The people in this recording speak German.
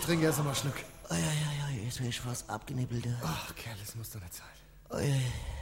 trinke erst mal einen Schluck. Jetzt bin ich fast abgenippelt. Ach, Kerl, das muss doch nicht sein. Oi.